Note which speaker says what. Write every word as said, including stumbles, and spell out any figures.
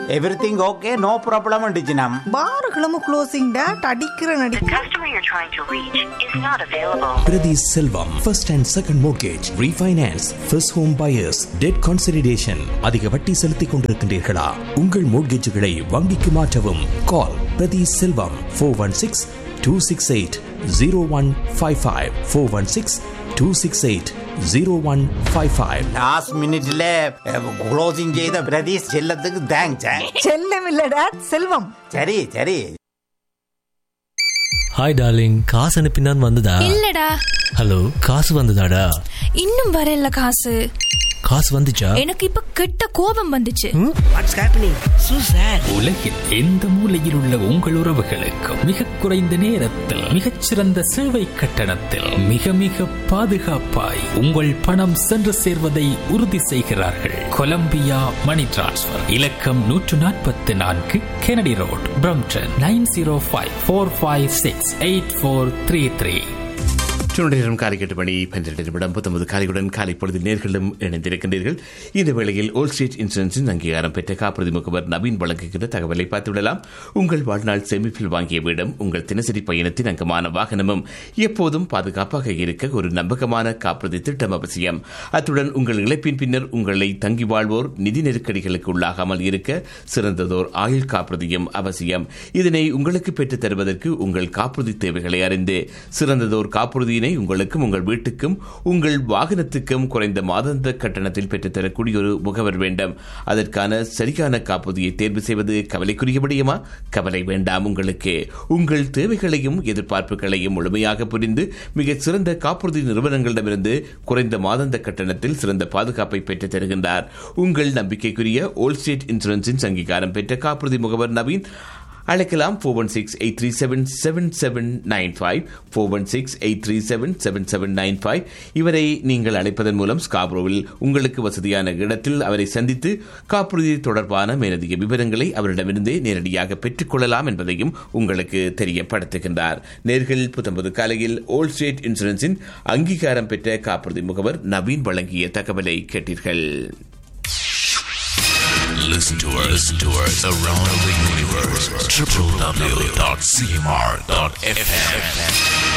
Speaker 1: Everything okay, no problem டிஜினம்.
Speaker 2: பார் கிளம்பு closing date அடிக்கிற நடி.
Speaker 3: The customer you're trying to reach is not available.
Speaker 4: Priti Selvam, first and second mortgage, refinance, first home buyers, debt consolidation. அதிக வட்டி செலுத்திக் கொண்டிருக்கின்றீர்களா? உங்கள் மோட்கேஜுகளை வங்கிக்கு மாற்றவும். கால் பிரதி செல்வம் four one six two six eight zero one five five four one six two six eight zero one five five.
Speaker 1: Last மினிட்ல closing செய்த பிரதீஷ் செல்லத்துக்கு தேங்க்ஸ்.
Speaker 2: செல்லம் இல்ல டேட், செல்வம்.
Speaker 1: சரி சரி.
Speaker 5: ஹாய் டார்லிங், காசு அனுப்பினான் வந்ததா?
Speaker 6: இல்லடா.
Speaker 5: ஹலோ, காசு வந்ததாடா?
Speaker 6: இன்னும் வரல காசு.
Speaker 5: காசு வந்துச்சா?
Speaker 6: எனக்கு இப்ப கெட்ட கோபம் வந்துச்சு.
Speaker 2: What's happening so chat.
Speaker 7: உலகில் எந்த மூலையில் உள்ள உங்கள் உறவுகளுக்கு மிக குறைந்த நேரத்தில் மிகச்சிறந்த சேவை கட்டணத்தில் மிக மிக பாதுகாப்பாய் உங்கள் பணம் சென்று சேர்வதை உறுதி செய்கிறார்கள். கொலம்பியா மணி டிரான்ஸ்ஃபர். இலக்கம் நூற்று நாற்பத்தி நான்கு Kennedy road, Brampton nine zero five four five six eight four three three.
Speaker 8: நேரம் காலை எட்டு மணி பன்னிரண்டு நிமிடம் பத்தொன்பது காலையுடன் காலை பொழுது நேர்களும் இணைந்திருக்கின்றீர்கள். இந்த வேளையில் ஓல் ஸ்ட்ரீட் இன்சூரன்ஸின் அங்கீகாரம் பெற்ற காப்புறுதி முகவர் நவீன் வழங்குகின்ற தகவலை பார்த்துவிடலாம். உங்கள் வாழ்நாள் சேமிப்பில் வாங்கிய வீடும் உங்கள் தினசரி பயணத்தின் அங்கமான வாகனமும் எப்போதும் பாதுகாப்பாக இருக்க ஒரு நம்பகமான காப்புறுதி திட்டம் அவசியம். அத்துடன் உங்கள் இழப்பின் பின்னர் உங்களை தங்கி வாழ்வோர் நிதி நெருக்கடிகளுக்கு உள்ளாகாமல் இருக்க சிறந்ததோர் ஆயுள் காப்புறுதியும் அவசியம். இதனை உங்களுக்கு பெற்றுத் தருவதற்கு உங்கள் காப்புறுதி தேவைகளை அறிந்து சிறந்ததோர் காப்புறுதியினை உங்களுக்கும் உங்கள் வீட்டுக்கும் உங்கள் வாகனத்துக்கும் குறைந்த மாதாந்த கட்டணத்தில் பெற்றுத்தரக்கூடிய ஒரு முகவர் வேண்டும். அதற்கான சரியான காப்புறுதியை தேர்வு செய்வது கவலைக்குரிய விடயமா? கவலை வேண்டாம். உங்களுக்கு உங்கள் தேவைகளையும் எதிர்பார்ப்புகளையும் முழுமையாக புரிந்து மிக சிறந்த காப்புறுதி நிறுவனங்களிடமிருந்து குறைந்த மாதாந்த கட்டணத்தில் சிறந்த பாதுகாப்பை பெற்றுத் தருகின்றார் உங்கள் நம்பிக்கைக்குரிய ஓல் ஸ்ட்ரீட் இன்சூரன்ஸின் அங்கீகாரம் பெற்ற காப்புறுதி முகவர் நவீன். அழைக்கலாம் four one six eight three seven seven seven nine five four one six eight three seven seven seven nine five. இவரை நீங்கள் அழைப்பதன் மூலம் ஸ்காப்ரோவில் உங்களுக்கு வசதியான இடத்தில் அவரை சந்தித்து காப்புறுதி தொடர்பான மேலதிக விவரங்களை அவரிடமிருந்தே நேரடியாக பெற்றுக் கொள்ளலாம் என்பதையும் உங்களுக்கு தெரியப்படுத்துகின்றார். நேர்கள் புத்தம்பது காலையில் ஓல் ஸ்ட்ரீட் இன்சூரன்ஸின் அங்கீகாரம் பெற்ற காப்புறுதி முகவர் நவீன் வழங்கிய தகவலை கேட்டீர்கள்.
Speaker 9: Listen to us, listen to us around the universe. w w w dot c m r dot f m